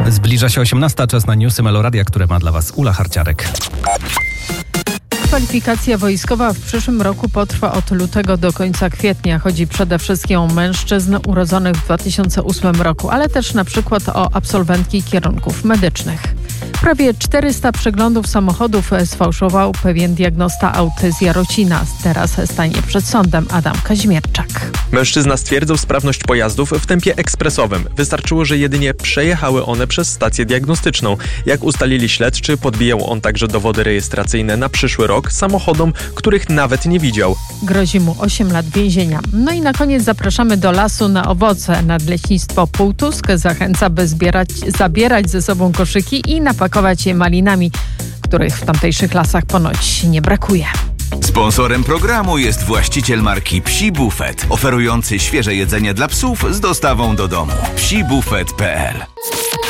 Zbliża się 18, czas na newsy Meloradia, które ma dla Was Ula Harciarek. Kwalifikacja wojskowa w przyszłym roku potrwa od lutego do końca kwietnia. Chodzi przede wszystkim o mężczyzn urodzonych w 2008 roku, ale też na przykład o absolwentki kierunków medycznych. Prawie 400 przeglądów samochodów sfałszował pewien diagnosta aut z Jarocina. Teraz stanie przed sądem Adam Kaźmierczak. Mężczyzna stwierdzał sprawność pojazdów w tempie ekspresowym. Wystarczyło, że jedynie przejechały one przez stację diagnostyczną. Jak ustalili śledczy, podbijał on także dowody rejestracyjne na przyszły rok samochodom, których nawet nie widział. Grozi mu 8 lat więzienia. No i na koniec zapraszamy do lasu na owoce. Nadleśnictwo Półtusk zachęca, by zabierać ze sobą koszyki i napakować je malinami, których w tamtejszych lasach ponoć nie brakuje. Sponsorem programu jest właściciel marki Psi Bufet, oferujący świeże jedzenie dla psów z dostawą do domu. psibufet.pl